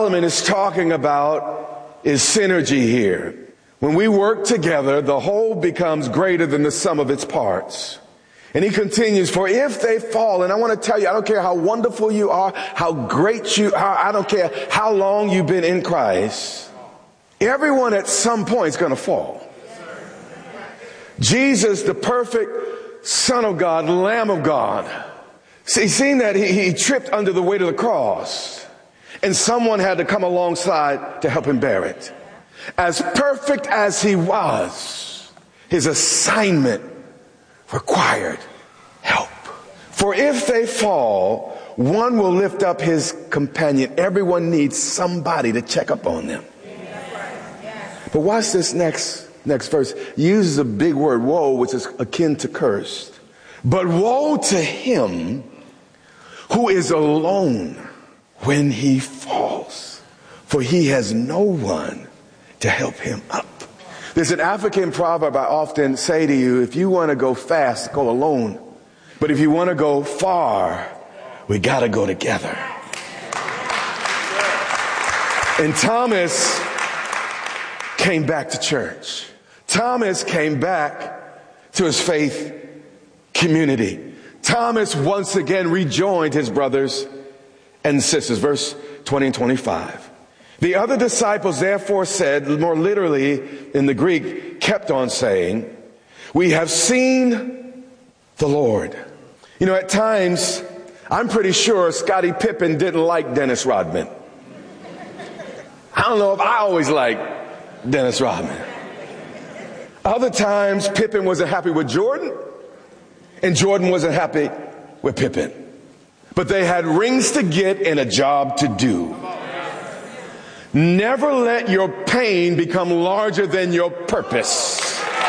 Solomon is talking about is synergy here. When we work together, the whole becomes greater than the sum of its parts. And he continues, for if they fall, and I want to tell you, I don't care how wonderful you are, how great you are, I don't care how long you've been in Christ, everyone at some point is going to fall. Jesus, the perfect Son of God, Lamb of God, see, seeing that he tripped under the weight of the cross, and someone had to come alongside to help him bear it. As perfect as he was, his assignment required help. For if they fall, one will lift up his companion. Everyone needs somebody to check up on them. But watch this next verse. He uses a big word, woe, which is akin to cursed. But woe to him who is alone when he falls, for he has no one to help him up. There's an African proverb I often say to you, if you want to go fast, go alone. But if you want to go far, we got to go together. And Thomas came back to church. Thomas came back to his faith community. Thomas once again rejoined his brothers and sisters. Verse 20 and 25. The other disciples therefore said, more literally in the Greek, kept on saying, we have seen the Lord. You know, at times, I'm pretty sure Scottie Pippen didn't like Dennis Rodman. I don't know if I always liked Dennis Rodman. Other times, Pippen wasn't happy with Jordan, and Jordan wasn't happy with Pippen. But they had rings to get and a job to do. Never let your pain become larger than your purpose.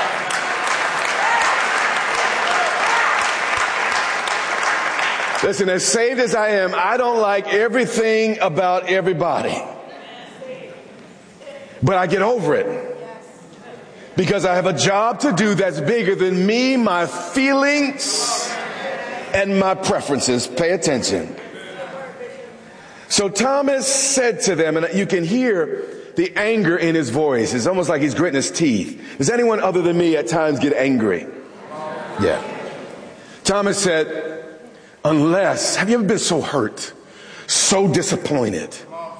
Listen, as saved as I am, I don't like everything about everybody. But I get over it. Because I have a job to do that's bigger than me, my feelings, and my preferences. Pay attention. So Thomas said to them, and you can hear the anger in his voice. It's almost like he's gritting his teeth. Does anyone other than me at times get angry? Yeah. Thomas said, unless, have you ever been so hurt, so disappointed,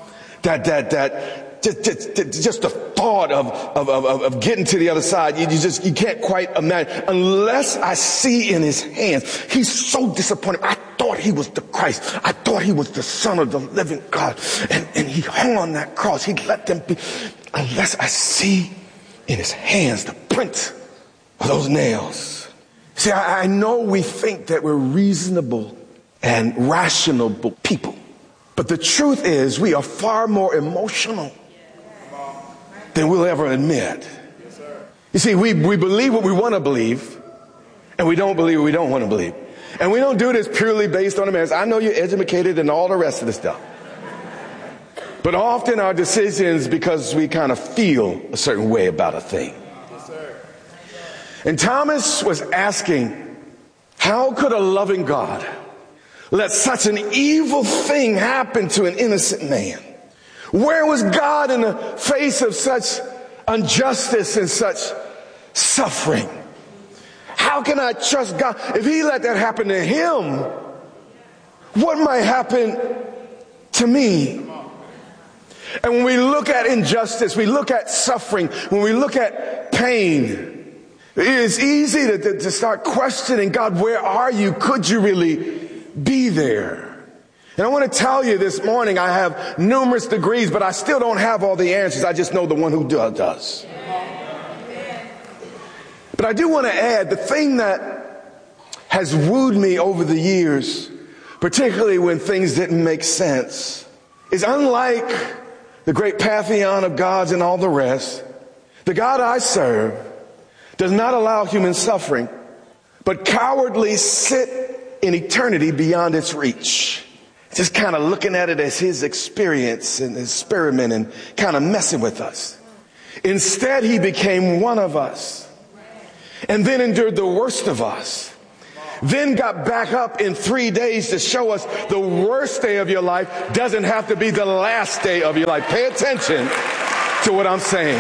that just the thought of getting to the other side, you can't quite imagine. Unless I see in his hands, he's so disappointed. I thought he was the Christ. I thought he was the Son of the living God. And he hung on that cross. He let them be. Unless I see in his hands the print of those nails. See, I know we think that we're reasonable and rational people. But the truth is we are far more emotional than we'll ever admit. You see, we believe what we want to believe, and we don't believe what we don't want to believe. And we don't do this purely based on Americans. I know you're educated and all the rest of the stuff. But often our decisions because we kind of feel a certain way about a thing. And Thomas was asking, how could a loving God let such an evil thing happen to an innocent man? Where was God in the face of such injustice and such suffering? How can I trust God? If he let that happen to him, what might happen to me? And when we look at injustice, we look at suffering, when we look at pain, it's easy to start questioning, God, where are you? Could you really be there? And I want to tell you this morning, I have numerous degrees, but I still don't have all the answers. I just know the one who does. But I do want to add, the thing that has wooed me over the years, particularly when things didn't make sense, is unlike the great pantheon of gods and all the rest, the God I serve does not allow human suffering, but cowardly sit in eternity beyond its reach. Just kind of looking at it as his experience and experiment and kind of messing with us. Instead, he became one of us and then endured the worst of us then got back up in 3 days to show us the worst day of your life doesn't have to be the last day of your life. Pay attention to what I'm saying.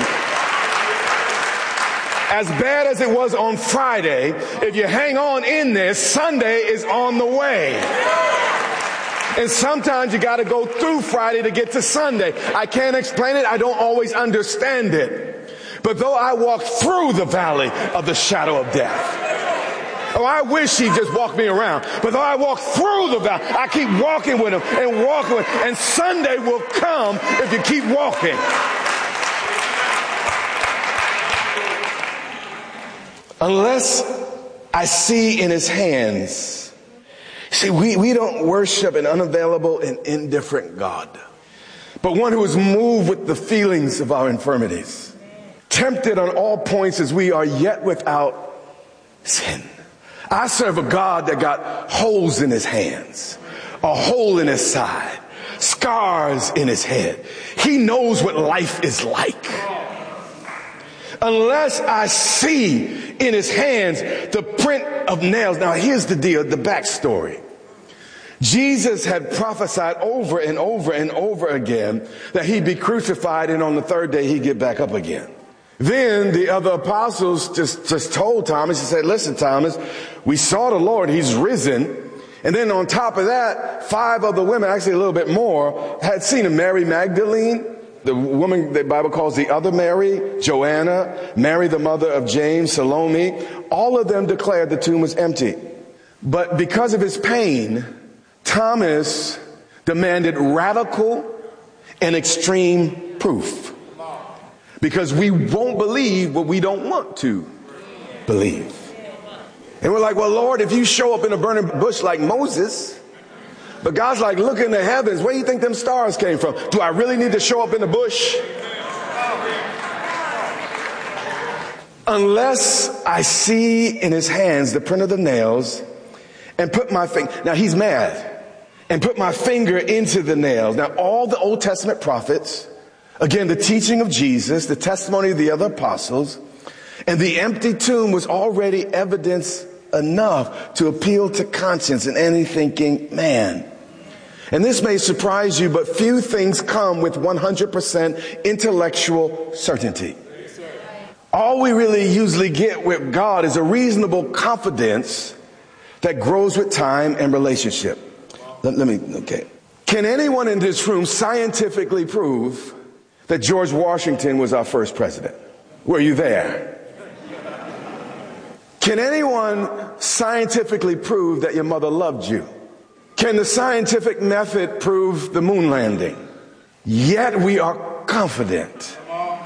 As bad as it was on Friday, if you hang on in there, Sunday is on the way. And sometimes you got to go through Friday to get to Sunday. I can't explain it. I don't always understand it. But though I walk through the valley of the shadow of death, oh, I wish he'd just walk me around. But though I walk through the valley, I keep walking with him and walking with him. And Sunday will come if you keep walking. Unless I see in his hands. See, we don't worship an unavailable and indifferent God, but one who is moved with the feelings of our infirmities, tempted on all points as we are, yet without sin. I serve a God that got holes in his hands, a hole in his side, scars in his head. He knows what life is like. Unless I see in his hands the print of nails. Now here's the deal, the backstory. Jesus had prophesied over and over and over again that he'd be crucified and on the third day he'd get back up again. Then the other apostles just told Thomas, he said, listen, Thomas, we saw the Lord, he's risen. And then on top of that, 5 other women, actually a little bit more, had seen him. Mary Magdalene, the woman the Bible calls the other Mary, Joanna, Mary the mother of James, Salome, all of them declared the tomb was empty. But because of his pain, Thomas demanded radical and extreme proof. Because we won't believe what we don't want to believe. And we're like, well, Lord, if you show up in a burning bush like Moses, but God's like, look in the heavens, where do you think them stars came from? Do I really need to show up in the bush? Unless I see in his hands the print of the nails and put my finger, now he's mad, and put my finger into the nails. Now all the Old Testament prophets, again, the teaching of Jesus, the testimony of the other apostles, and the empty tomb was already evidence enough to appeal to conscience and any thinking man. And this may surprise you, but few things come with 100% intellectual certainty. All we really usually get with God is a reasonable confidence that grows with time and relationship. Okay. Can anyone in this room scientifically prove that George Washington was our first president? Were you there? Can anyone scientifically prove that your mother loved you? Can the scientific method prove the moon landing? Yet we are confident.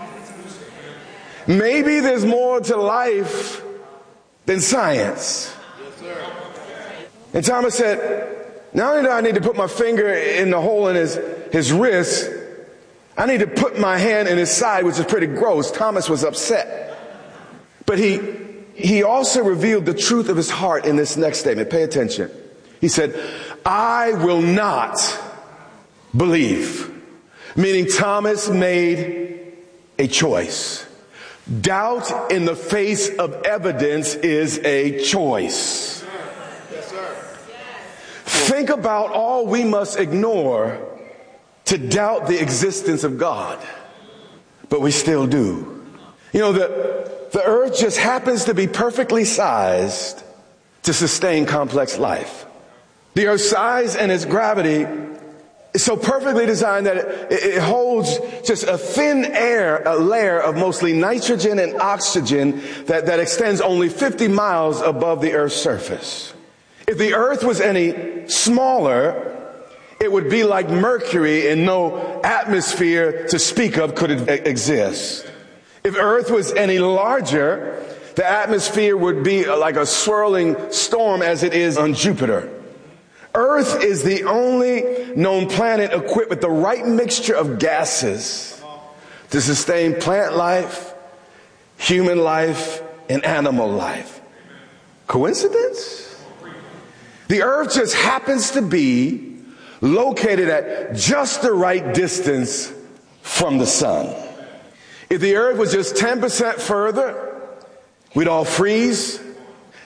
Maybe there's more to life than science. And Thomas said, not only do I need to put my finger in the hole in his wrist, I need to put my hand in his side, which is pretty gross. Thomas was upset. But he also revealed the truth of his heart in this next statement. Pay attention. He said, I will not believe. Meaning Thomas made a choice. Doubt in the face of evidence is a choice. Yes, sir. Think about all we must ignore to doubt the existence of God. But we still do. You know, the earth just happens to be perfectly sized to sustain complex life. The earth's size and its gravity is so perfectly designed that it holds just a thin a layer of mostly nitrogen and oxygen that extends only 50 miles above the earth's surface. If the earth was any smaller, it would be like Mercury and no atmosphere to speak of could exist. If earth was any larger, the atmosphere would be like a swirling storm as it is on Jupiter. Earth is the only known planet equipped with the right mixture of gases to sustain plant life, human life, and animal life. Coincidence? The earth just happens to be located at just the right distance from the sun. If the earth was just 10% further, we'd all freeze.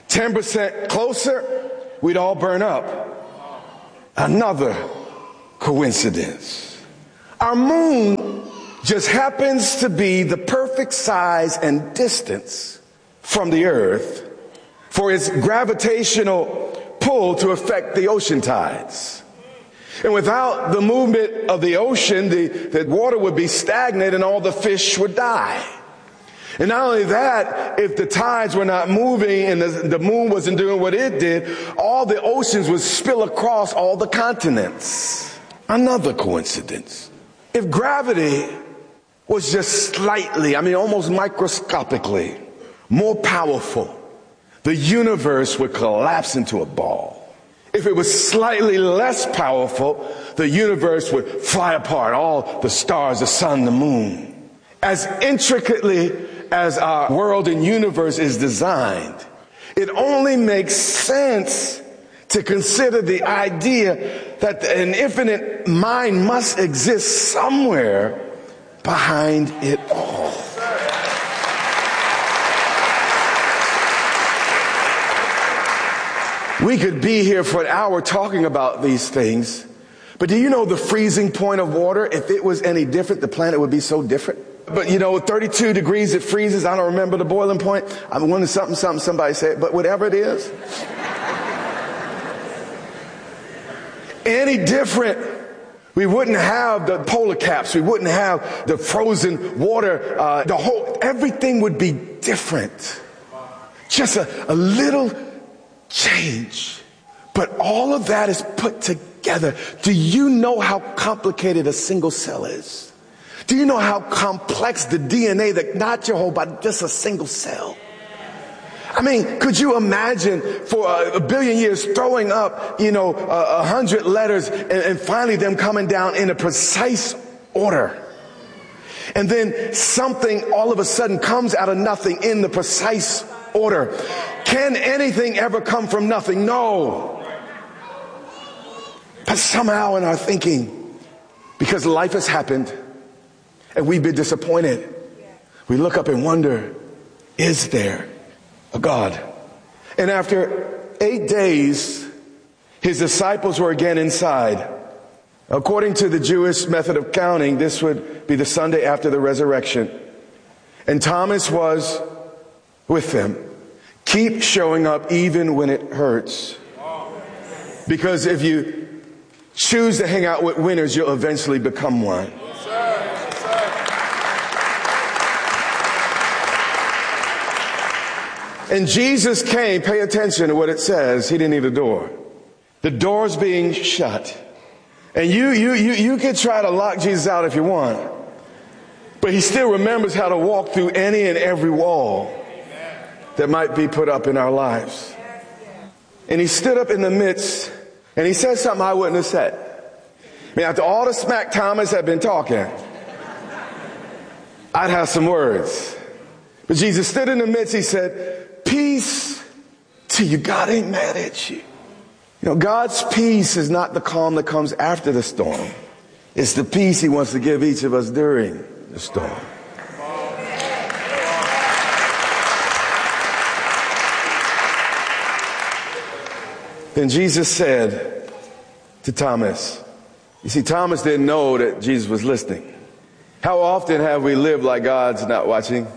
10% closer, we'd all burn up. Another coincidence. Our moon just happens to be the perfect size and distance from the earth for its gravitational pull to affect the ocean tides. And without the movement of the ocean, the water would be stagnant and all the fish would die. And not only that, if the tides were not moving and the moon wasn't doing what it did, all the oceans would spill across all the continents. Another coincidence. If gravity was just slightly, almost microscopically more powerful, the universe would collapse into a ball. If it was slightly less powerful, the universe would fly apart, all the stars, the sun, the moon. As intricately as our world and universe is designed, it only makes sense to consider the idea that an infinite mind must exist somewhere behind it all. We could be here for an hour talking about these things, but do you know the freezing point of water? If it was any different, the planet would be so different. But 32 degrees it freezes. I don't remember the boiling point. I'm wondering something, somebody said, but whatever it is. Any different, we wouldn't have the polar caps. We wouldn't have the frozen water. Everything would be different. Just a little change. But all of that is put together. Do you know how complicated a single cell is? Do you know how complex the DNA, that not your whole body, just a single cell? Could you imagine for a billion years throwing up, 100 letters and finally them coming down in a precise order? And then something all of a sudden comes out of nothing in the precise order. Can anything ever come from nothing? No. But somehow in our thinking, because life has happened and we've been disappointed, we look up and wonder, is there a God? And after 8 days, his disciples were again inside. According to the Jewish method of counting, this would be the Sunday after the resurrection. And Thomas was with them. Keep showing up even when it hurts. Because if you choose to hang out with winners, you'll eventually become one. And Jesus came, pay attention to what it says. He didn't need a door. The door's being shut. And you can try to lock Jesus out if you want. But he still remembers how to walk through any and every wall that might be put up in our lives. And he stood up in the midst and he said something I wouldn't have said. After all the smack Thomas had been talking, I'd have some words. But Jesus stood in the midst. He said, peace to you. God ain't mad at you. God's peace is not the calm that comes after the storm. It's the peace he wants to give each of us during the storm. Then Jesus said to Thomas, you see, Thomas didn't know that Jesus was listening. How often have we lived like God's not watching?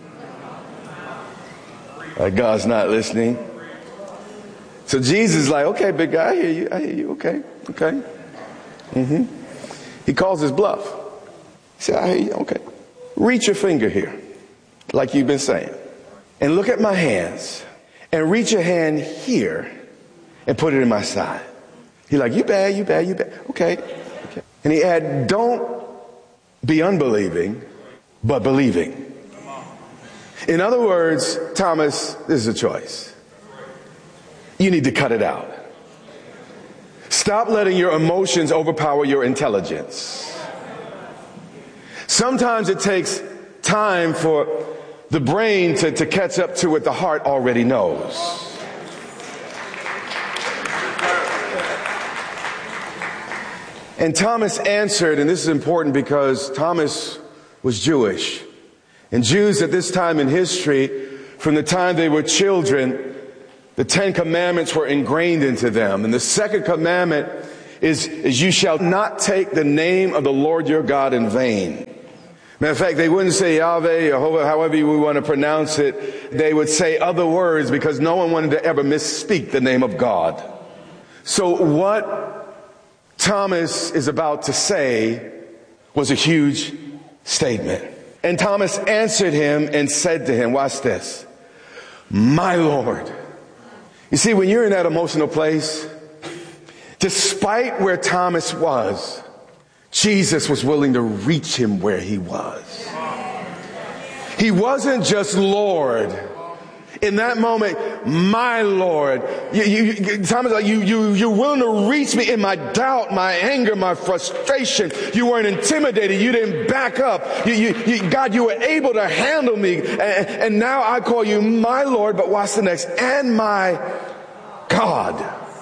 Like God's not listening? So Jesus is like, okay, big guy, I hear you, okay. He calls his bluff. He said, I hear you, okay. Reach your finger here, like you've been saying, and look at my hands, and reach your hand here, and put it in my side. He's like, you bad. Okay. And he added, don't be unbelieving, but believing. In other words, Thomas, this is a choice. You need to cut it out. Stop letting your emotions overpower your intelligence. Sometimes it takes time for the brain to catch up to what the heart already knows. And Thomas answered, and this is important because Thomas was Jewish. And Jews at this time in history, from the time they were children, The 10 commandments were ingrained into them. And the second commandment is you shall not take the name of the Lord your God in vain. Matter of fact, they wouldn't say Yahweh, Jehovah, however you want to pronounce it. They would say other words because no one wanted to ever misspeak the name of God. So what Thomas is about to say was a huge statement. And Thomas answered him and said to him, watch this, my Lord. You see, when you're in that emotional place, despite where Thomas was, Jesus was willing to reach him where he was. He wasn't just Lord. In that moment, my Lord, Thomas, you're willing to reach me in my doubt, my anger, my frustration. You weren't intimidated. You didn't back up. God, you were able to handle me. And now I call you my Lord, but watch the next, and my God.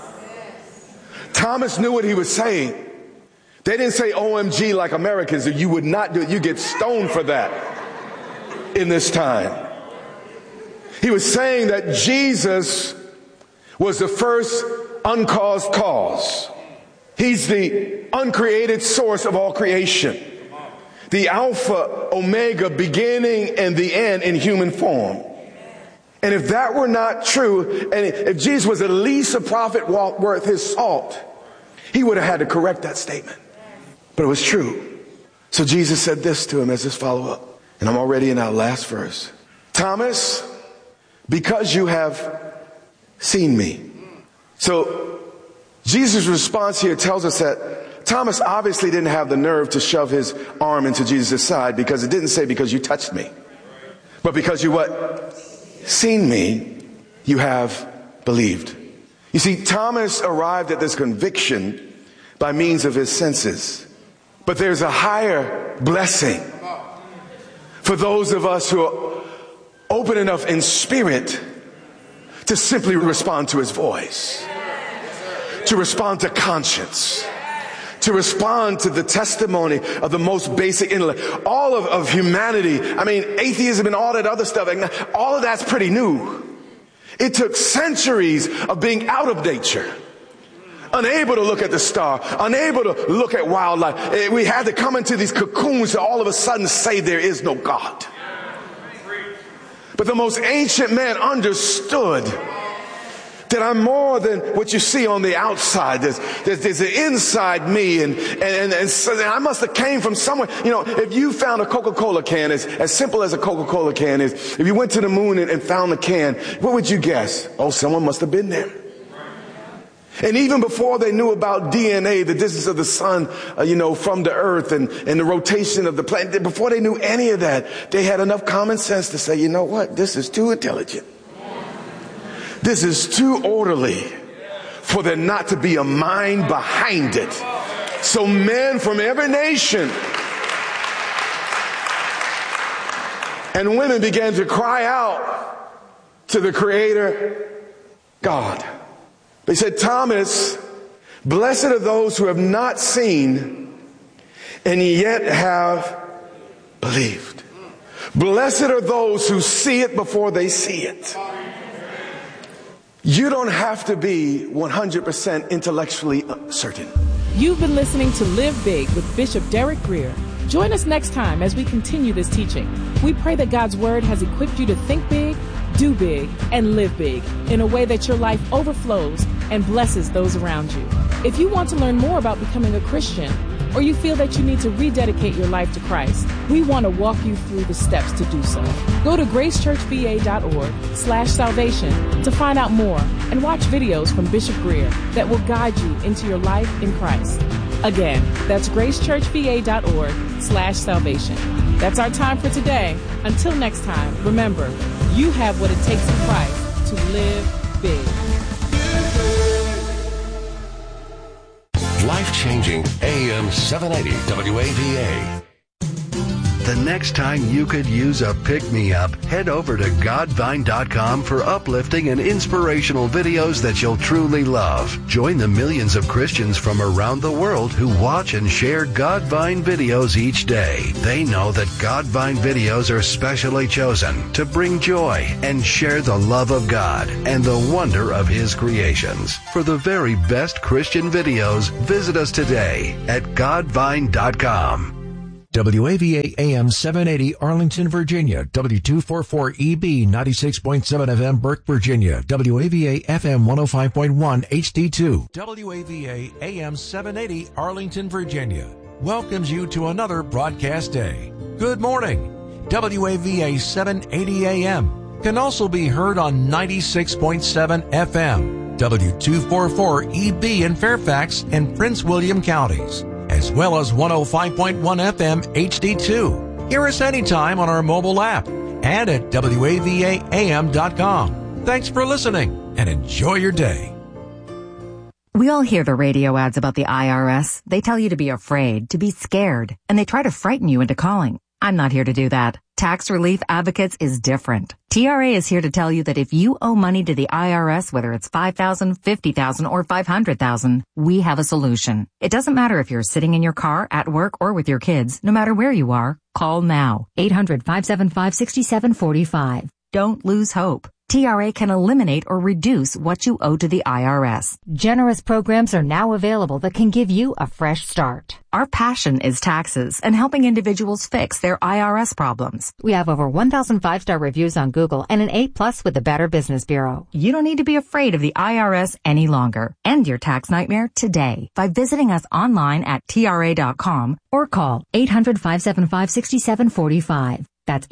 Thomas knew what he was saying. They didn't say OMG like Americans. You would not do it. You get stoned for that in this time. He was saying that Jesus was the first uncaused cause. He's the uncreated source of all creation. The Alpha, Omega, beginning and the end in human form. And if that were not true, and if Jesus was at least a prophet worth his salt, he would have had to correct that statement. But it was true. So Jesus said this to him as his follow-up. And I'm already in our last verse. Thomas, because you have seen me. So Jesus' response here tells us that Thomas obviously didn't have the nerve to shove his arm into Jesus' side, because it didn't say because you touched me. But because you what? Seen me, you have believed. You see, Thomas arrived at this conviction by means of his senses. But there's a higher blessing for those of us who are open enough in spirit to simply respond to his voice, to respond to conscience, to respond to the testimony of the most basic intellect. All of humanity, I mean, atheism and all that other stuff, all of that's pretty new. It took centuries of being out of nature, unable to look at the star, unable to look at wildlife. We had to come into these cocoons to all of a sudden say there is no God. But the most ancient man understood that I'm more than what you see on the outside. There's an inside me, and so I must have came from somewhere. You know, if you found a Coca-Cola can, as simple as a Coca-Cola can is, if you went to the moon and found the can, what would you guess? Oh, someone must have been there. And even before they knew about DNA, the distance of the sun, from the earth and the rotation of the planet, before they knew any of that, they had enough common sense to say, you know what? This is too intelligent. This is too orderly for there not to be a mind behind it. So men from every nation and women began to cry out to the Creator God. They said, Thomas, blessed are those who have not seen and yet have believed. Blessed are those who see it before they see it. You don't have to be 100% intellectually certain. You've been listening to Live Big with Bishop Derek Grier. Join us next time as we continue this teaching. We pray that God's Word has equipped you to think big, do big, and live big in a way that your life overflows and blesses those around you. If you want to learn more about becoming a Christian, or you feel that you need to rededicate your life to Christ, we want to walk you through the steps to do so. Go to gracechurchva.org/salvation to find out more and watch videos from Bishop Grier that will guide you into your life in Christ. Again, that's gracechurchva.org/salvation. That's our time for today. Until next time, remember, you have what it takes in Christ to live big. Life-changing AM 780 WAVA. The next time you could use a pick-me-up, head over to godvine.com for uplifting and inspirational videos that you'll truly love. Join the millions of Christians from around the world who watch and share Godvine videos each day. They know that Godvine videos are specially chosen to bring joy and share the love of God and the wonder of His creations. For the very best Christian videos, visit us today at godvine.com. WAVA AM 780 Arlington, Virginia. W244EB 96.7 FM Burke, Virginia. WAVA FM 105.1 HD2. WAVA AM 780 Arlington, Virginia welcomes you to another broadcast day. Good morning. WAVA 780 AM can also be heard on 96.7 FM. W244EB in Fairfax and Prince William counties, as well as 105.1 FM HD2. Hear us anytime on our mobile app and at WAVAAM.com. Thanks for listening and enjoy your day. We all hear the radio ads about the IRS. They tell you to be afraid, to be scared, and they try to frighten you into calling. I'm not here to do that. Tax Relief Advocates is different. TRA is here to tell you that if you owe money to the IRS, whether it's $5,000, $50,000, or $500,000, we have a solution. It doesn't matter if you're sitting in your car, at work, or with your kids. No matter where you are, call now. 800-575-6745. Don't lose hope. TRA can eliminate or reduce what you owe to the IRS. Generous programs are now available that can give you a fresh start. Our passion is taxes and helping individuals fix their IRS problems. We have over 1,000 5-star reviews on Google and an A+ with the Better Business Bureau. You don't need to be afraid of the IRS any longer. End your tax nightmare today by visiting us online at TRA.com or call 800-575-6745. That's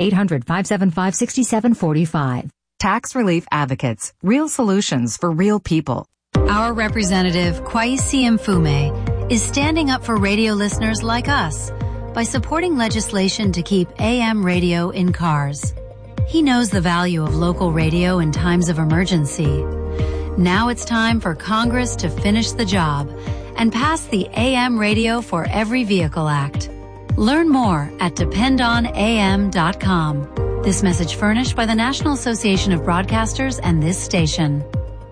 800-575-6745. Tax Relief Advocates. Real solutions for real people. Our representative, Kwesi Mfume, is standing up for radio listeners like us by supporting legislation to keep AM radio in cars. He knows the value of local radio in times of emergency. Now it's time for Congress to finish the job and pass the AM Radio for Every Vehicle Act. Learn more at dependonam.com. This message furnished by the National Association of Broadcasters and this station.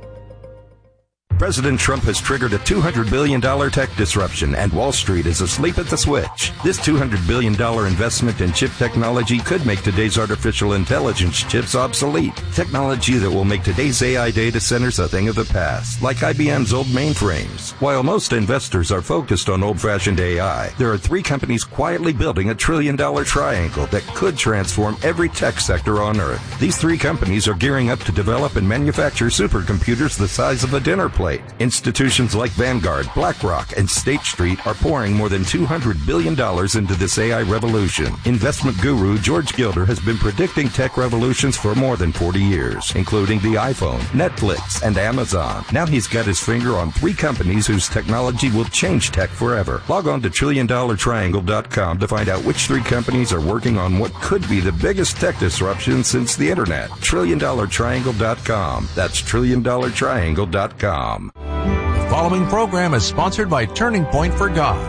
President Trump has triggered a $200 billion tech disruption, and Wall Street is asleep at the switch. This $200 billion investment in chip technology could make today's artificial intelligence chips obsolete. Technology that will make today's AI data centers a thing of the past, like IBM's old mainframes. While most investors are focused on old-fashioned AI, there are 3 companies quietly building a $1 trillion triangle that could transform every tech sector on Earth. These 3 companies are gearing up to develop and manufacture supercomputers the size of a dinner plate. Institutions like Vanguard, BlackRock, and State Street are pouring more than $200 billion into this AI revolution. Investment guru George Gilder has been predicting tech revolutions for more than 40 years, including the iPhone, Netflix, and Amazon. Now he's got his finger on 3 companies whose technology will change tech forever. Log on to TrillionDollarTriangle.com to find out which 3 companies are working on what could be the biggest tech disruption since the Internet. TrillionDollarTriangle.com. That's TrillionDollarTriangle.com. The following program is sponsored by Turning Point for God.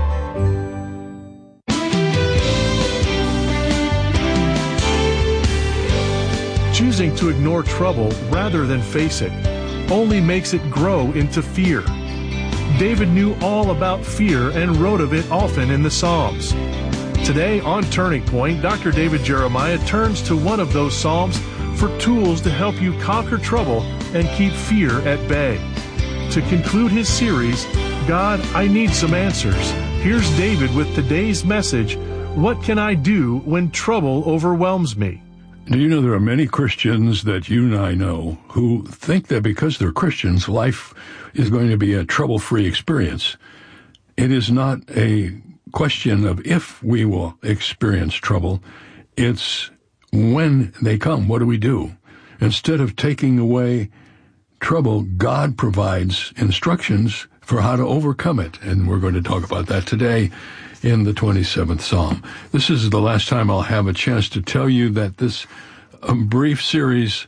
Choosing to ignore trouble rather than face it only makes it grow into fear. David knew all about fear and wrote of it often in the Psalms. Today on Turning Point, Dr. David Jeremiah turns to one of those Psalms for tools to help you conquer trouble and keep fear at bay. To conclude his series, God, I Need Some Answers, here's David with today's message, What Can I Do When Trouble Overwhelms Me? Do you know there are many Christians that you and I know who think that because they're Christians, life is going to be a trouble-free experience. It is not a question of if we will experience trouble. It's when they come, what do we do? Instead of taking away trouble, God provides instructions for how to overcome it. And we're going to talk about that today in the 27th Psalm. This is the last time I'll have a chance to tell you that this brief series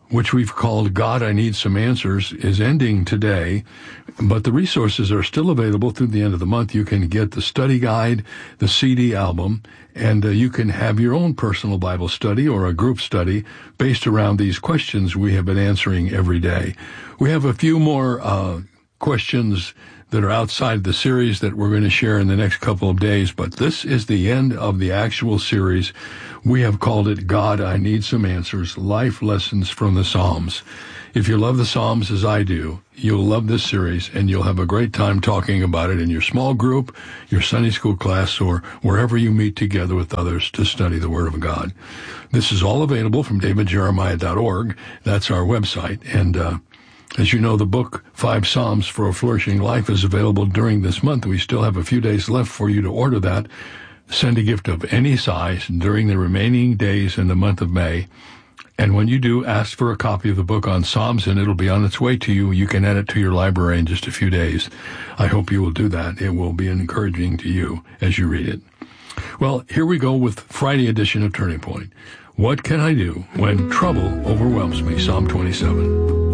which we've called God, I Need Some Answers, is ending today, but the resources are still available through the end of the month. You can get the study guide, the CD album, and you can have your own personal Bible study or a group study based around these questions we have been answering every day. We have a few more questions that are outside the series that we're going to share in the next couple of days, but this is the end of the actual series. We have called it God, I Need Some Answers, Life Lessons from the Psalms. If you love the Psalms as I do, you'll love this series, and you'll have a great time talking about it in your small group, your Sunday school class, or wherever you meet together with others to study the Word of God. This is all available from davidjeremiah.org. That's our website, and as you know, the book 5 Psalms for a Flourishing Life is available during this month. We still have a few days left for you to order that. Send a gift of any size during the remaining days in the month of May. And when you do, ask for a copy of the book on Psalms, and it'll be on its way to you. You can add it to your library in just a few days. I hope you will do that. It will be encouraging to you as you read it. Well, here we go with Friday edition of Turning Point. What can I do when trouble overwhelms me? Psalm 27.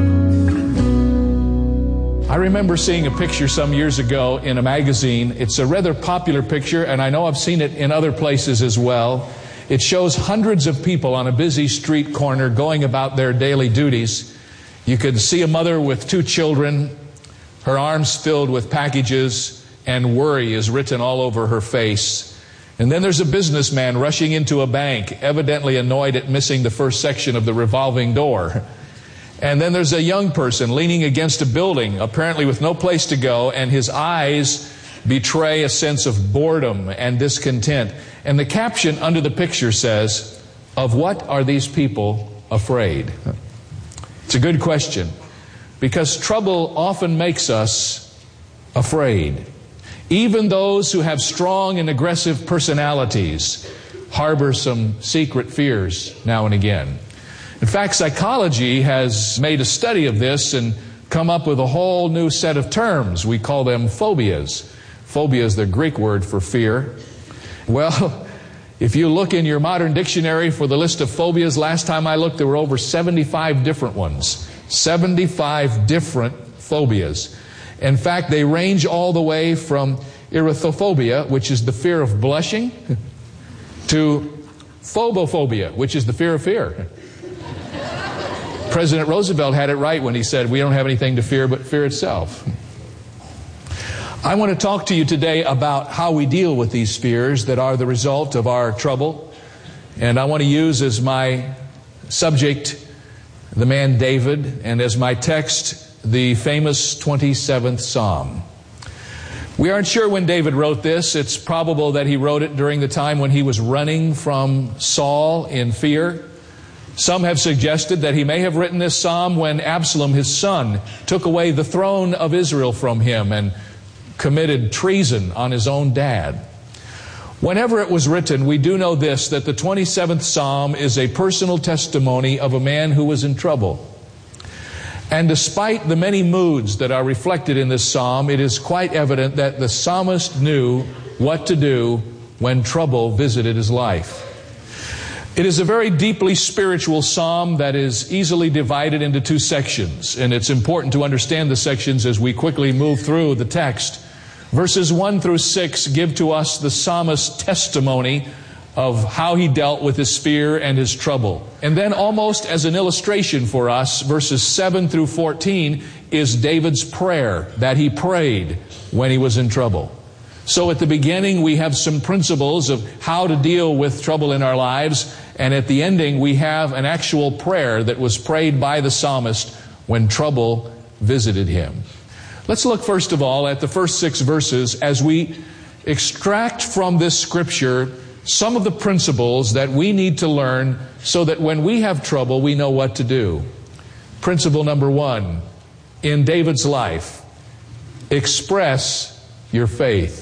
I remember seeing a picture some years ago in a magazine. It's a rather popular picture, and I know I've seen it in other places as well. It shows hundreds of people on a busy street corner going about their daily duties. You could see a mother with 2 children, her arms filled with packages, and worry is written all over her face. And then there's a businessman rushing into a bank, evidently annoyed at missing the first section of the revolving door. And then there's a young person leaning against a building, apparently with no place to go, and his eyes betray a sense of boredom and discontent. And the caption under the picture says, "Of what are these people afraid?" It's a good question, because trouble often makes us afraid. Even those who have strong and aggressive personalities harbor some secret fears now and again. In fact, psychology has made a study of this and come up with a whole new set of terms. We call them phobias. Phobia is the Greek word for fear. Well, if you look in your modern dictionary for the list of phobias, last time I looked, there were over 75 different ones. 75 different phobias. In fact, they range all the way from erythrophobia, which is the fear of blushing, to phobophobia, which is the fear of fear. President Roosevelt had it right when he said, we don't have anything to fear but fear itself. I want to talk to you today about how we deal with these fears that are the result of our trouble. And I want to use as my subject the man David, and as my text the famous 27th Psalm. We aren't sure when David wrote this. It's probable that he wrote it during the time when he was running from Saul in fear. Some have suggested that he may have written this psalm when Absalom, his son, took away the throne of Israel from him and committed treason on his own dad. Whenever it was written, we do know this, that the 27th Psalm is a personal testimony of a man who was in trouble. And despite the many moods that are reflected in this psalm, it is quite evident that the psalmist knew what to do when trouble visited his life. It is a very deeply spiritual psalm that is easily divided into 2 sections, and it's important to understand the sections as we quickly move through the text. Verses 1 through 6 give to us the psalmist's testimony of how he dealt with his fear and his trouble. And then, almost as an illustration for us, verses 7 through 14 is David's prayer that he prayed when he was in trouble. So at the beginning we have some principles of how to deal with trouble in our lives, and at the ending we have an actual prayer that was prayed by the psalmist when trouble visited him. Let's look first of all at the first 6 verses as we extract from this scripture some of the principles that we need to learn so that when we have trouble we know what to do. Principle number 1 in David's life: express your faith.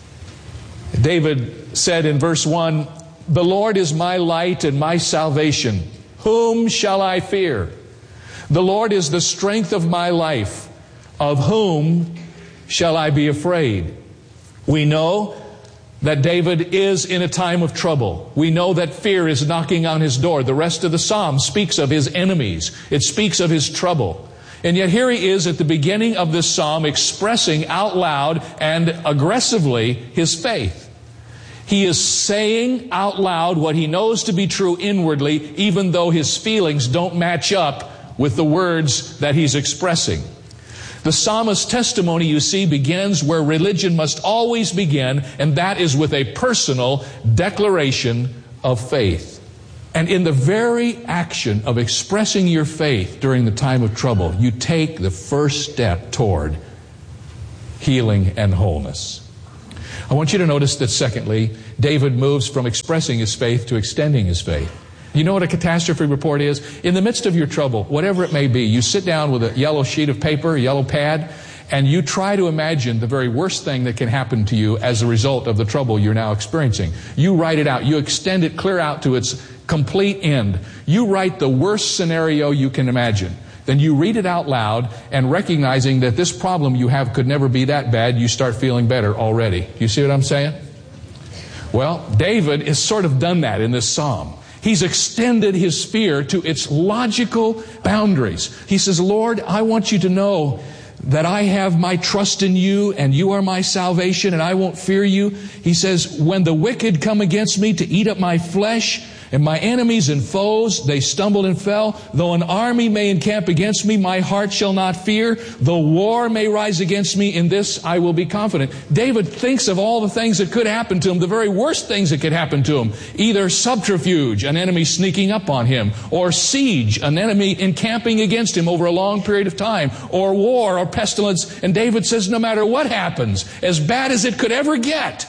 David said in verse 1, "The Lord is my light and my salvation. Whom shall I fear? The Lord is the strength of my life. Of whom shall I be afraid?" We know that David is in a time of trouble. We know that fear is knocking on his door. The rest of the psalm speaks of his enemies. It speaks of his trouble. And yet here he is at the beginning of this psalm expressing out loud and aggressively his faith. He is saying out loud what he knows to be true inwardly, even though his feelings don't match up with the words that he's expressing. The psalmist's testimony, you see, begins where religion must always begin, and that is with a personal declaration of faith. And in the very action of expressing your faith during the time of trouble, you take the first step toward healing and wholeness. I want you to notice that, secondly, David moves from expressing his faith to extending his faith. You know what a catastrophe report is? In the midst of your trouble, whatever it may be, you sit down with a yellow sheet of paper, a yellow pad, and you try to imagine the very worst thing that can happen to you as a result of the trouble you're now experiencing. You write it out. You extend it clear out to its complete end. You write the worst scenario you can imagine. Then you read it out loud, and recognizing that this problem you have could never be that bad, you start feeling better already. Do you see what I'm saying? Well, David has sort of done that in this psalm. He's extended his fear to its logical boundaries. He says, Lord, I want you to know that I have my trust in you, and you are my salvation, and I won't fear you. He says, when the wicked come against me to eat up my flesh, and my enemies and foes, they stumbled and fell. Though an army may encamp against me, my heart shall not fear. Though war may rise against me, in this I will be confident. David thinks of all the things that could happen to him, the very worst things that could happen to him. Either subterfuge, an enemy sneaking up on him, or siege, an enemy encamping against him over a long period of time, or war or pestilence. And David says, no matter what happens, as bad as it could ever get,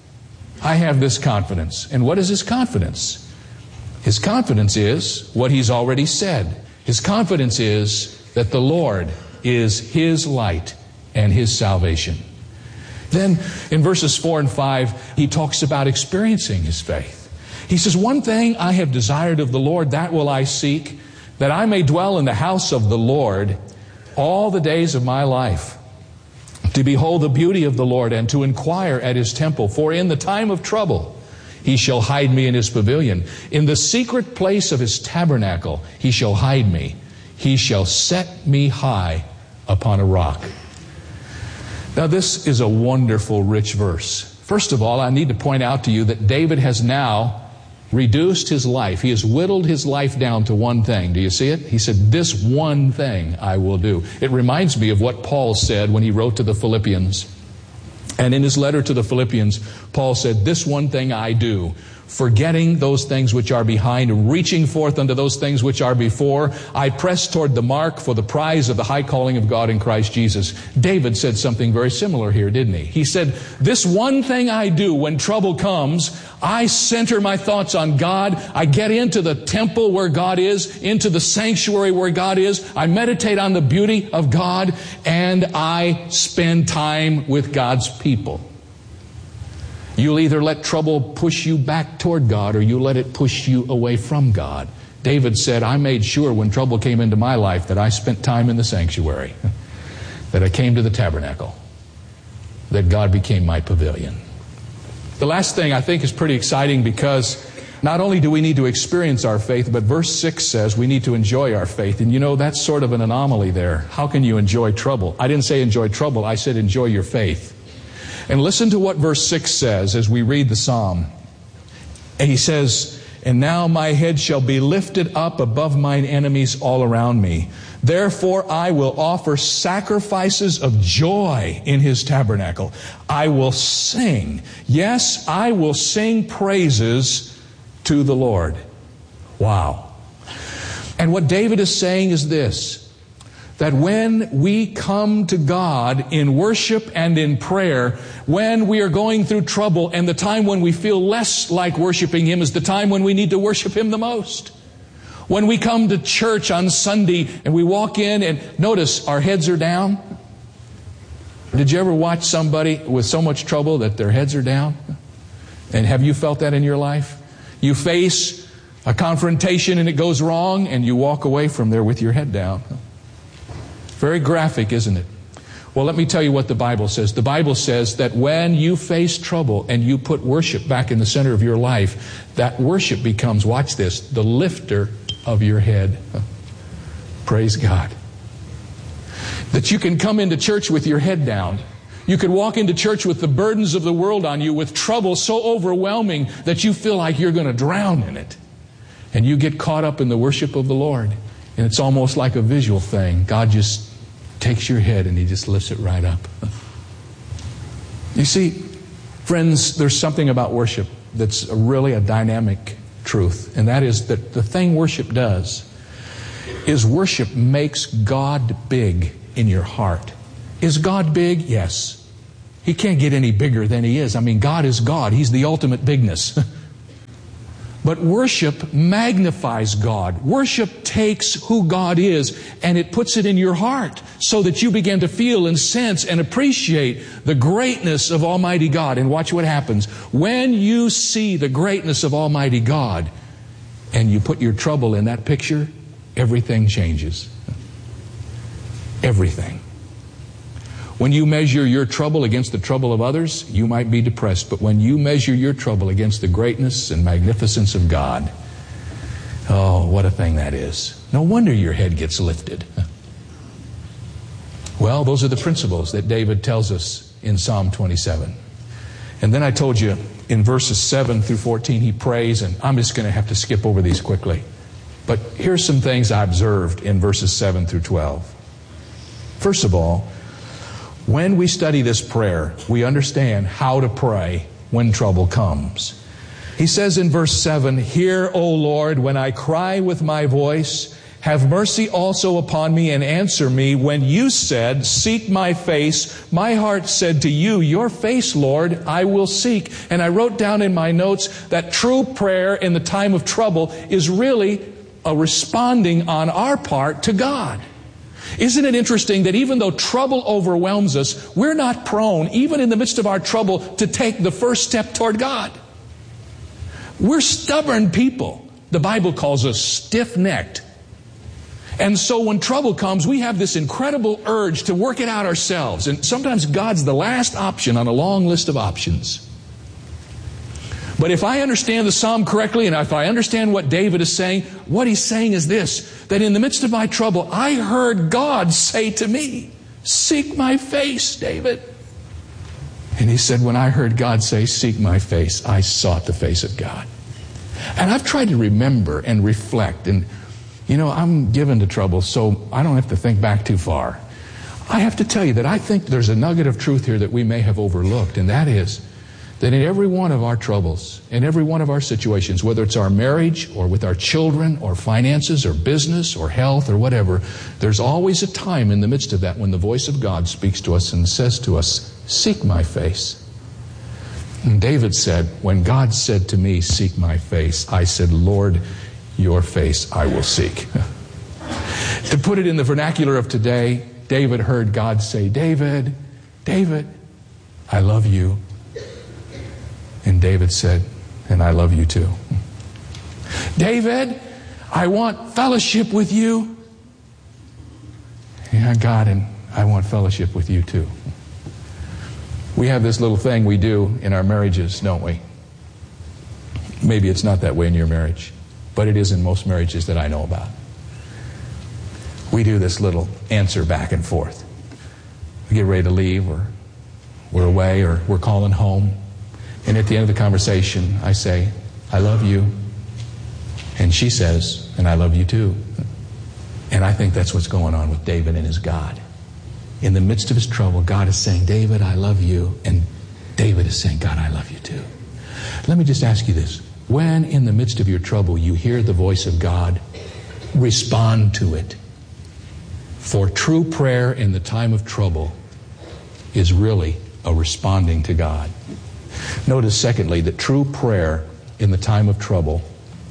I have this confidence. And what is his confidence? His confidence is what he's already said. His confidence is that the Lord is his light and his salvation. Then in verses 4 and 5, he talks about experiencing his faith. He says, one thing I have desired of the Lord, that will I seek, that I may dwell in the house of the Lord all the days of my life, to behold the beauty of the Lord and to inquire at his temple. For in the time of trouble he shall hide me in his pavilion. In the secret place of his tabernacle he shall hide me. He shall set me high upon a rock. Now this is a wonderful, rich verse. First of all, I need to point out to you that David has now reduced his life. He has whittled his life down to one thing. Do you see it? He said, this one thing I will do. It reminds me of what Paul said when he wrote to the Philippians. And in his letter to the Philippians, Paul said, this one thing I do, forgetting those things which are behind and reaching forth unto those things which are before, I press toward the mark for the prize of the high calling of God in Christ Jesus. David said something very similar here, didn't he? He said, this one thing I do when trouble comes, I center my thoughts on God. I get into the temple where God is, into the sanctuary where God is. I meditate on the beauty of God, and I spend time with God's people. You'll either let trouble push you back toward God, or you let it push you away from God. David said, I made sure when trouble came into my life that I spent time in the sanctuary, that I came to the tabernacle, that God became my pavilion. The last thing I think is pretty exciting, because not only do we need to experience our faith, but verse 6 says we need to enjoy our faith. And you know, that's sort of an anomaly there. How can you enjoy trouble? I didn't say enjoy trouble. I said enjoy your faith. And listen to what verse 6 says as we read the psalm. And he says, and now my head shall be lifted up above mine enemies all around me. Therefore I will offer sacrifices of joy in his tabernacle. I will sing. Yes, I will sing praises to the Lord. Wow. And what David is saying is this, that when we come to God in worship and in prayer, when we are going through trouble, and the time when we feel less like worshiping Him is the time when we need to worship Him the most. When we come to church on Sunday and we walk in and notice our heads are down. Did you ever watch somebody with so much trouble that their heads are down? And have you felt that in your life? You face a confrontation and it goes wrong, and you walk away from there with your head down. Very graphic, isn't it? Well, let me tell you what the Bible says. The Bible says that when you face trouble and you put worship back in the center of your life, that worship becomes, watch this, the lifter of your head. Praise God. That you can come into church with your head down. You could walk into church with the burdens of the world on you, with trouble so overwhelming that you feel like you're going to drown in it. And you get caught up in the worship of the Lord. And it's almost like a visual thing. God just takes your head and He just lifts it right up. You see, friends, there's something about worship that's really a dynamic truth. And that is that the thing worship does is worship makes God big in your heart. Is God big? Yes. He can't get any bigger than He is. I mean, God is God. He's the ultimate bigness. But worship magnifies God. Worship takes who God is and it puts it in your heart so that you begin to feel and sense and appreciate the greatness of Almighty God. And watch what happens. When you see the greatness of Almighty God and you put your trouble in that picture, everything changes. Everything. When you measure your trouble against the trouble of others, you might be depressed. But when you measure your trouble against the greatness and magnificence of God, oh, what a thing that is. No wonder your head gets lifted. Well, those are the principles that David tells us in Psalm 27. And then I told you in verses 7 through 14 he prays, and I'm just going to have to skip over these quickly. But here's some things I observed in verses 7 through 12. First of all, when we study this prayer, we understand how to pray when trouble comes. He says in verse 7, "Hear, O Lord, when I cry with my voice. Have mercy also upon me and answer me. When you said, 'Seek my face,' my heart said to you, 'Your face, Lord, I will seek.'" And I wrote down in my notes that true prayer in the time of trouble is really a responding on our part to God. Isn't it interesting that even though trouble overwhelms us, we're not prone, even in the midst of our trouble, to take the first step toward God? We're stubborn people. The Bible calls us stiff-necked. And so when trouble comes, we have this incredible urge to work it out ourselves. And sometimes God's the last option on a long list of options. But if I understand the psalm correctly, and if I understand what David is saying, what he's saying is this, that in the midst of my trouble, I heard God say to me, "Seek my face, David." And he said, when I heard God say, "Seek my face," I sought the face of God. And I've tried to remember and reflect, and I'm given to trouble, so I don't have to think back too far. I have to tell you that I think there's a nugget of truth here that we may have overlooked, and that is that in every one of our troubles, in every one of our situations, whether it's our marriage or with our children or finances or business or health or whatever, there's always a time in the midst of that when the voice of God speaks to us and says to us, "Seek my face." And David said, when God said to me, "Seek my face," I said, "Lord, your face I will seek." To put it in the vernacular of today, David heard God say, "David, David, I love you." And David said, "And I love you too." "David, I want fellowship with you." "Yeah, God, and I want fellowship with you too." We have this little thing we do in our marriages, don't we? Maybe it's not that way in your marriage, but it is in most marriages that I know about. We do this little answer back and forth. We get ready to leave, or we're away, or we're calling home. And at the end of the conversation, I say, "I love you." And she says, "And I love you too." And I think that's what's going on with David and his God. In the midst of his trouble, God is saying, "David, I love you." And David is saying, "God, I love you too." Let me just ask you this. When in the midst of your trouble you hear the voice of God, respond to it. For true prayer in the time of trouble is really a responding to God. Notice, secondly, that true prayer in the time of trouble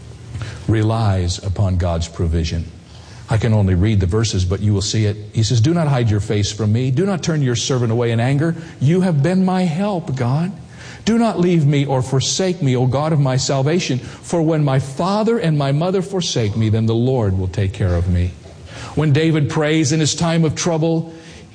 relies upon God's provision. I can only read the verses, but you will see it. He says, "Do not hide your face from me. Do not turn your servant away in anger. You have been my help, God. Do not leave me or forsake me, O God of my salvation. For when my father and my mother forsake me, then the Lord will take care of me." When David prays in his time of trouble,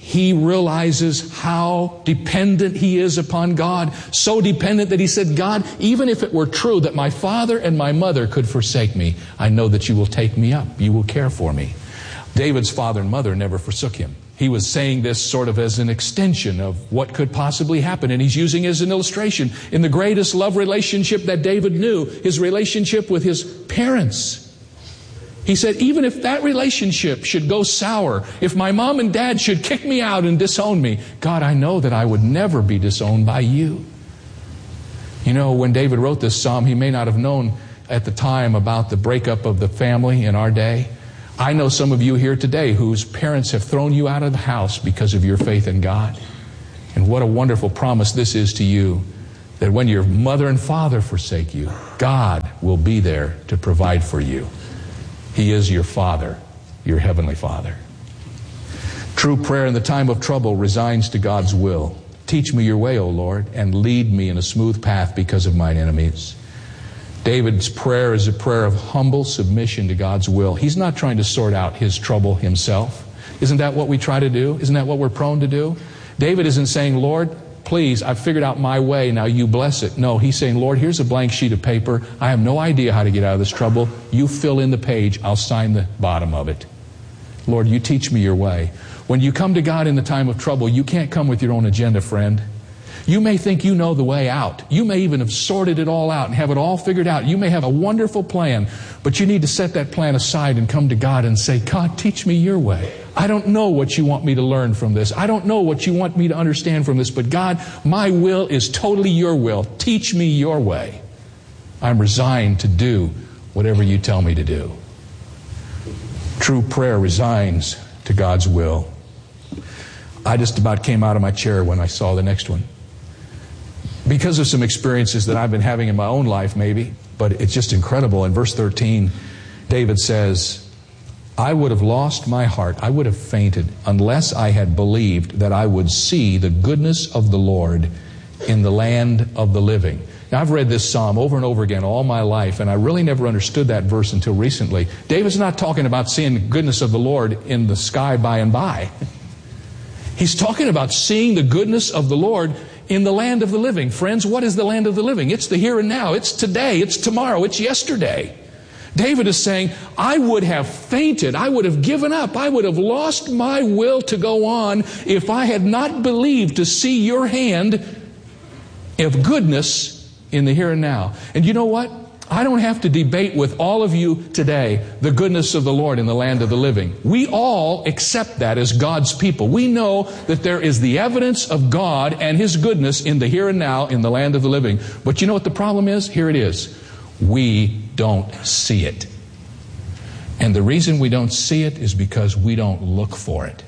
he realizes how dependent he is upon God. So dependent that he said, God, even if it were true that my father and my mother could forsake me, I know that you will take me up. You will care for me. David's father and mother never forsook him. He was saying this sort of as an extension of what could possibly happen. And he's using it as an illustration in the greatest love relationship that David knew, his relationship with his parents. He said, even if that relationship should go sour, if my mom and dad should kick me out and disown me, God, I know that I would never be disowned by you. You know, when David wrote this psalm, he may not have known at the time about the breakup of the family in our day. I know some of you here today whose parents have thrown you out of the house because of your faith in God. And what a wonderful promise this is to you, that when your mother and father forsake you, God will be there to provide for you. He is your Father, your Heavenly Father. True prayer in the time of trouble resigns to God's will. Teach me your way, O Lord, and lead me in a smooth path because of mine enemies. David's prayer is a prayer of humble submission to God's will. He's not trying to sort out his trouble himself. Isn't that what we try to do? Isn't that what we're prone to do? David isn't saying, Lord, please, I've figured out my way, now you bless it. No, he's saying, Lord, here's a blank sheet of paper. I have no idea how to get out of this trouble. You fill in the page. I'll sign the bottom of it. Lord, you teach me your way. When you come to God in the time of trouble, you can't come with your own agenda, friend. You may think you know the way out. You may even have sorted it all out and have it all figured out. You may have a wonderful plan, but you need to set that plan aside and come to God and say, God, teach me your way. I don't know what you want me to learn from this. I don't know what you want me to understand from this, but God, my will is totally your will. Teach me your way. I'm resigned to do whatever you tell me to do. True prayer resigns to God's will. I just about came out of my chair when I saw the next one. Because of some experiences that I've been having in my own life, maybe, but it's just incredible. In verse 13, David says, I would have lost my heart, I would have fainted, unless I had believed that I would see the goodness of the Lord in the land of the living. Now, I've read this psalm over and over again all my life, and I really never understood that verse until recently. David's not talking about seeing the goodness of the Lord in the sky by and by. He's talking about seeing the goodness of the Lord in the land of the living. Friends, what is the land of the living? It's the here and now. It's today. It's tomorrow. It's yesterday. David is saying, I would have fainted. I would have given up. I would have lost my will to go on if I had not believed to see your hand of goodness in the here and now. And you know what? I don't have to debate with all of you today the goodness of the Lord in the land of the living. We all accept that as God's people. We know that there is the evidence of God and His goodness in the here and now in the land of the living. But you know what the problem is? Here it is. We don't see it. And the reason we don't see it is because we don't look for it.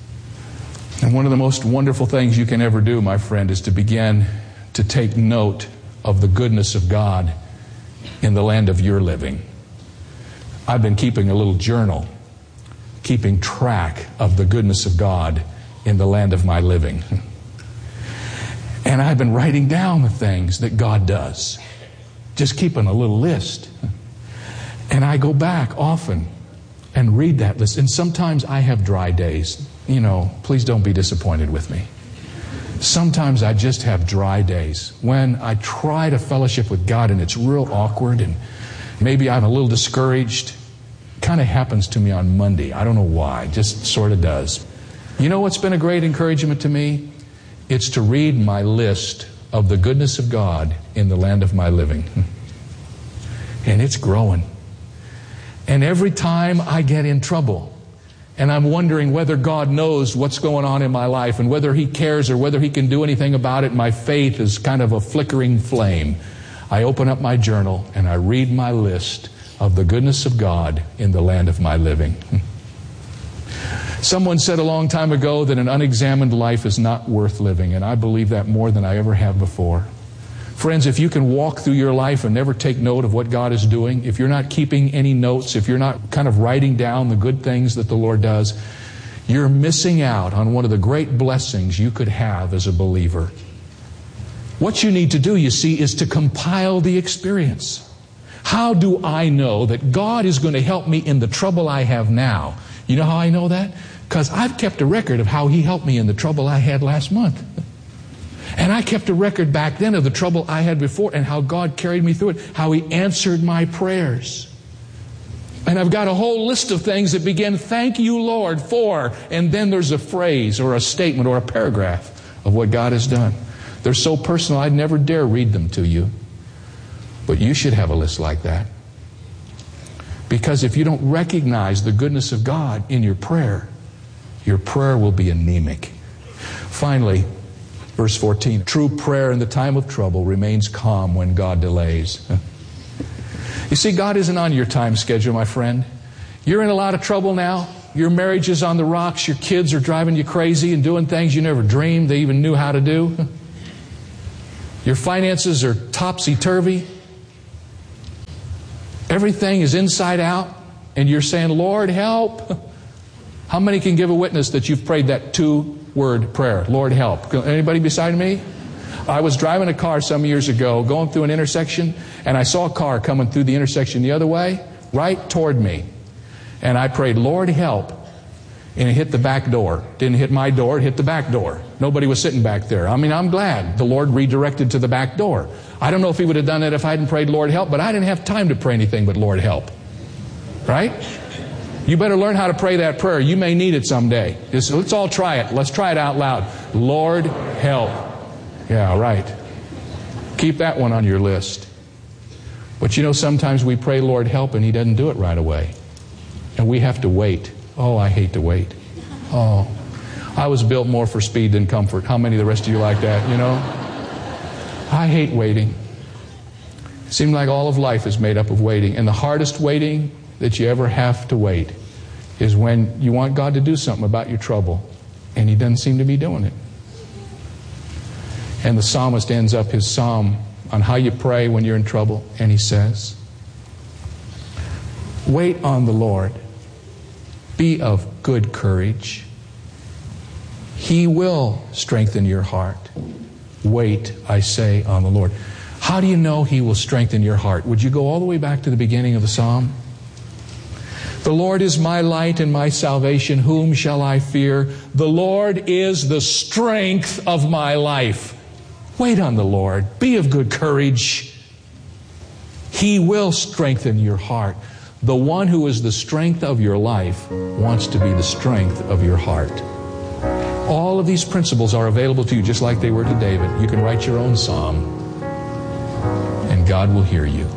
And one of the most wonderful things you can ever do, my friend, is to begin to take note of the goodness of God in the land of your living. I've been keeping a little journal, keeping track of the goodness of God in the land of my living. And I've been writing down the things that God does. Just keeping a little list. And I go back often and read that list. And sometimes I have dry days. You know, please don't be disappointed with me. Sometimes I just have dry days when I try to fellowship with God and it's real awkward and maybe I'm a little discouraged. It kind of happens to me on Monday. I don't know why. It just sort of does. You know what's been a great encouragement to me? It's to read my list of the goodness of God in the land of my living. And it's growing. And every time I get in trouble, and I'm wondering whether God knows what's going on in my life and whether He cares or whether He can do anything about it, my faith is kind of a flickering flame. I open up my journal and I read my list of the goodness of God in the land of my living. Someone said a long time ago that an unexamined life is not worth living, and I believe that more than I ever have before. Friends, if you can walk through your life and never take note of what God is doing, if you're not keeping any notes, if you're not kind of writing down the good things that the Lord does, you're missing out on one of the great blessings you could have as a believer. What you need to do, you see, is to compile the experience. How do I know that God is going to help me in the trouble I have now? You know how I know that? Because I've kept a record of how He helped me in the trouble I had last month. And I kept a record back then of the trouble I had before and how God carried me through it, how He answered my prayers. And I've got a whole list of things that begin, thank you, Lord, for, and then there's a phrase or a statement or a paragraph of what God has done. They're so personal, I'd never dare read them to you. But you should have a list like that. Because if you don't recognize the goodness of God in your prayer will be anemic. Finally, verse 14, true prayer in the time of trouble remains calm when God delays. You see, God isn't on your time schedule, my friend. You're in a lot of trouble now. Your marriage is on the rocks. Your kids are driving you crazy and doing things you never dreamed they even knew how to do. Your finances are topsy-turvy. Everything is inside out. And you're saying, Lord, help. How many can give a witness that you've prayed that 2-word prayer? Lord, help. Anybody beside me? I was driving a car some years ago, going through an intersection, and I saw a car coming through the intersection the other way, right toward me. And I prayed, Lord, help. And it hit the back door. Didn't hit my door, it hit the back door. Nobody was sitting back there. I mean, I'm glad the Lord redirected to the back door. I don't know if He would have done it if I hadn't prayed, Lord, help, but I didn't have time to pray anything but Lord, help. Right? You better learn how to pray that prayer. You may need it someday. Let's all try it. Let's try it out loud. Lord, help. Yeah, right. Keep that one on your list. But you know, sometimes we pray, Lord, help, and He doesn't do it right away. And we have to wait. Oh, I hate to wait. Oh, I was built more for speed than comfort. How many of the rest of you like that, you know? I hate waiting. It seems like all of life is made up of waiting. And the hardest waiting that you ever have to wait is when you want God to do something about your trouble, and He doesn't seem to be doing it. And the psalmist ends up his psalm on how you pray when you're in trouble, and he says, wait on the Lord. Be of good courage. He will strengthen your heart. Wait, I say, on the Lord. How do you know He will strengthen your heart? Would you go all the way back to the beginning of the psalm? The Lord is my light and my salvation. Whom shall I fear? The Lord is the strength of my life. Wait on the Lord. Be of good courage. He will strengthen your heart. The one who is the strength of your life wants to be the strength of your heart. All of these principles are available to you just like they were to David. You can write your own psalm, and God will hear you.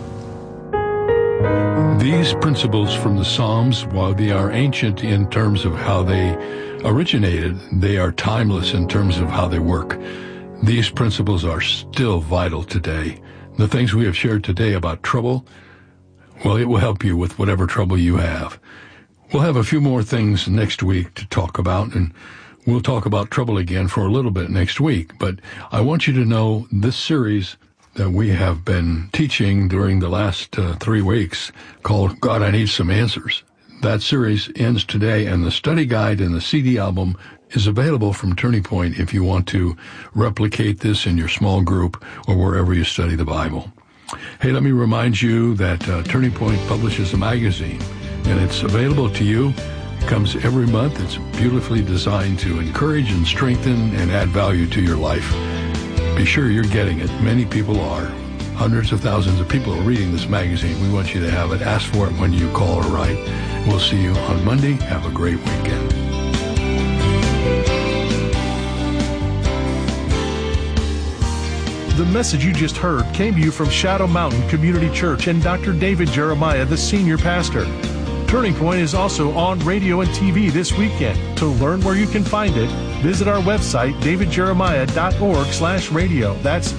These principles from the Psalms, while they are ancient in terms of how they originated, they are timeless in terms of how they work. These principles are still vital today. The things we have shared today about trouble, well, it will help you with whatever trouble you have. We'll have a few more things next week to talk about, and we'll talk about trouble again for a little bit next week. But I want you to know this series that we have been teaching during the last 3 weeks called God, I Need Some Answers. That series ends today, and the study guide and the CD album is available from Turning Point if you want to replicate this in your small group or wherever you study the Bible. Hey, let me remind you that Turning Point publishes a magazine, and it's available to you. It comes every month. It's beautifully designed to encourage and strengthen and add value to your life. Be sure you're getting it. Many people are. Hundreds of thousands of people are reading this magazine. We want you to have it. Ask for it when you call or write. We'll see you on Monday. Have a great weekend. The message you just heard came to you from Shadow Mountain Community Church and Dr. David Jeremiah, the senior pastor. Turning Point is also on radio and TV this weekend. To learn where you can find it, visit our website, davidjeremiah.org/radio. That's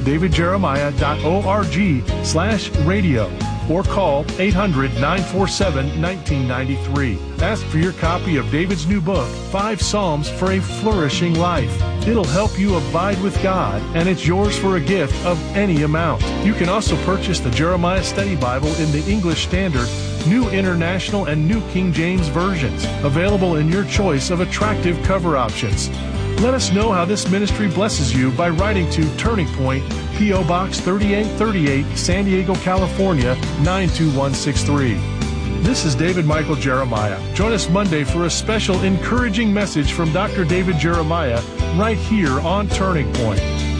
davidjeremiah.org/radio. Or call 800-947-1993. Ask for your copy of David's new book, 5 Psalms for a Flourishing Life. It'll help you abide with God, and it's yours for a gift of any amount. You can also purchase the Jeremiah Study Bible in the English Standard, New International, and New King James versions, available in your choice of attractive cover options. Let us know how this ministry blesses you by writing to Turning Point, P.O. Box 3838, San Diego, California, 92163. This is David Michael Jeremiah. Join us Monday for a special encouraging message from Dr. David Jeremiah right here on Turning Point.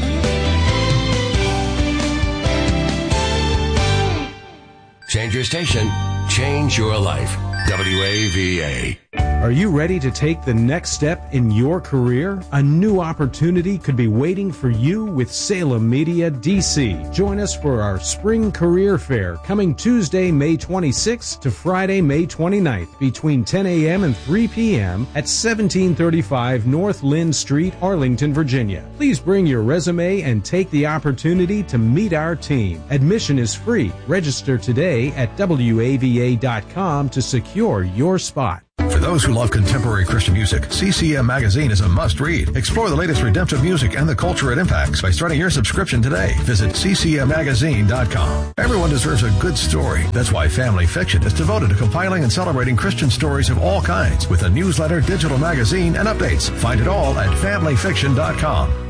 Change your station, change your life. WAVA. Are you ready to take the next step in your career? A new opportunity could be waiting for you with Salem Media DC. Join us for our Spring Career Fair coming Tuesday, May 26th to Friday, May 29th between 10 a.m. and 3 p.m. at 1735 North Lynn Street, Arlington, Virginia. Please bring your resume and take the opportunity to meet our team. Admission is free. Register today at WAVA.com to secure your spot. For those who love contemporary Christian music, CCM Magazine is a must-read. Explore the latest redemptive music and the culture it impacts by starting your subscription today. Visit ccmmagazine.com. Everyone deserves a good story. That's why Family Fiction is devoted to compiling and celebrating Christian stories of all kinds with a newsletter, digital magazine, and updates. Find it all at familyfiction.com.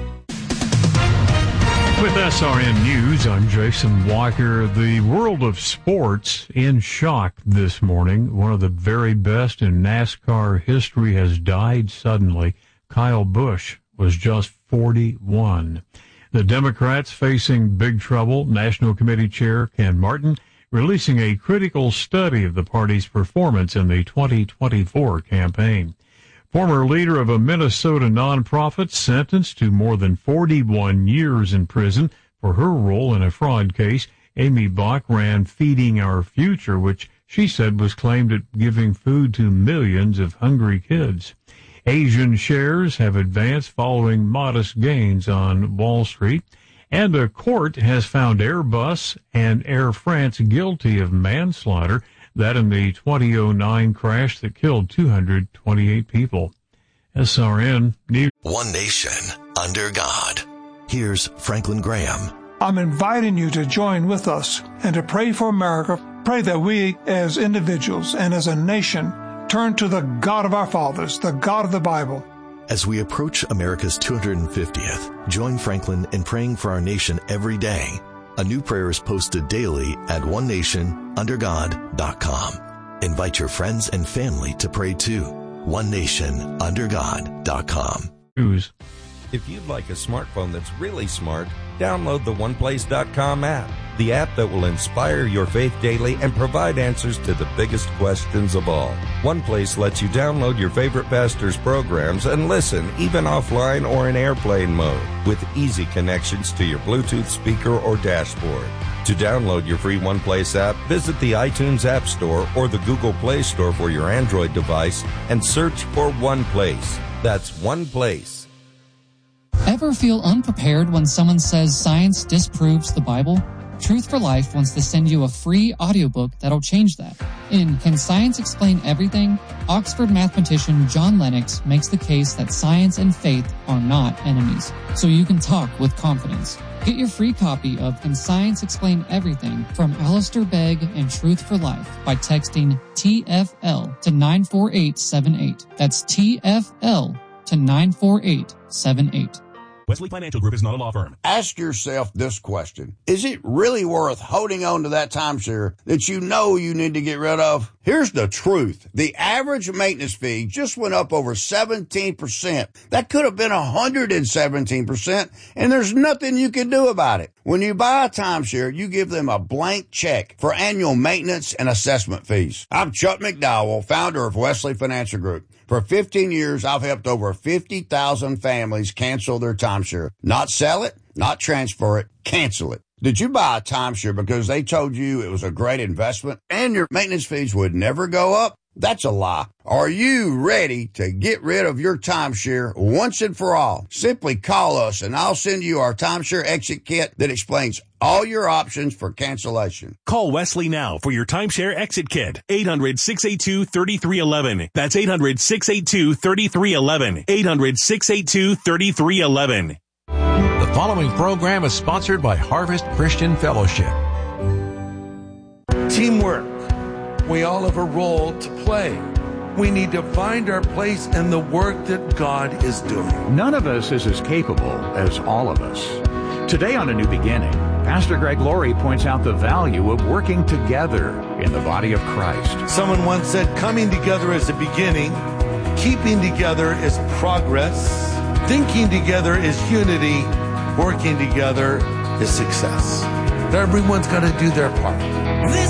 With SRN News, I'm Jason Walker. The world of sports in shock this morning. One of the very best in NASCAR history has died suddenly. Kyle Busch was just 41. The Democrats facing big trouble. National Committee Chair Ken Martin releasing a critical study of the party's performance in the 2024 campaign. Former leader of a Minnesota nonprofit sentenced to more than 41 years in prison for her role in a fraud case. Amy Bach ran Feeding Our Future, which she said was claimed at giving food to millions of hungry kids. Asian shares have advanced following modest gains on Wall Street. And a court has found Airbus and Air France guilty of manslaughter. That in the 2009 crash that killed 228 people. SRN News. One nation under God. Here's Franklin Graham. I'm inviting you to join with us and to pray for America. Pray that we as individuals and as a nation turn to the God of our fathers, the God of the Bible. As we approach America's 250th, join Franklin in praying for our nation every day. A new prayer is posted daily at onenationundergod.com. Invite your friends and family to pray too. onenationundergod.com. News. If you'd like a smartphone that's really smart, download the OnePlace.com app, the app that will inspire your faith daily and provide answers to the biggest questions of all. OnePlace lets you download your favorite pastor's programs and listen even offline or in airplane mode with easy connections to your Bluetooth speaker or dashboard. To download your free OnePlace app, visit the iTunes App Store or the Google Play Store for your Android device and search for OnePlace. That's OnePlace. Ever feel unprepared when someone says science disproves the Bible? Truth for Life wants to send you a free audiobook that'll change that. In Can Science Explain Everything?, Oxford mathematician John Lennox makes the case that science and faith are not enemies, so you can talk with confidence. Get your free copy of Can Science Explain Everything from Alistair Begg and Truth for Life by texting TFL to 94878. That's TFL to 94878. Wesley Financial Group is not a law firm. Ask yourself this question. Is it really worth holding on to that timeshare that you know you need to get rid of? Here's the truth. The average maintenance fee just went up over 17%. That could have been 117%, and there's nothing you can do about it. When you buy a timeshare, you give them a blank check for annual maintenance and assessment fees. I'm Chuck McDowell, founder of Wesley Financial Group. For 15 years, I've helped over 50,000 families cancel their timeshare. Not sell it, not transfer it, cancel it. Did you buy a timeshare because they told you it was a great investment and your maintenance fees would never go up? That's a lie. Are you ready to get rid of your timeshare once and for all? Simply call us and I'll send you our timeshare exit kit that explains all your options for cancellation. Call Wesley now for your timeshare exit kit. 800-682-3311. That's 800-682-3311. 800-682-3311. The following program is sponsored by Harvest Christian Fellowship. Teamwork. We all have a role to play. We need to find our place in the work that God is doing. None of us is as capable as all of us. Today on A New Beginning, Pastor Greg Laurie points out the value of working together in the body of Christ. Someone once said, coming together is the beginning, keeping together is progress, thinking together is unity, working together is success. Everyone's got to do their part. This